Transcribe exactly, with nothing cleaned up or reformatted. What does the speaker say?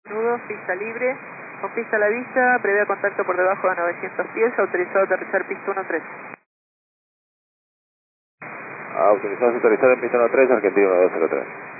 Nudo, pista libre, con pista a la vista, previa contacto por debajo de novecientos pies, autorizado a aterrizar pista uno tres. Autorizado a aterrizar en pista uno tres, Argentina uno dos cero tres.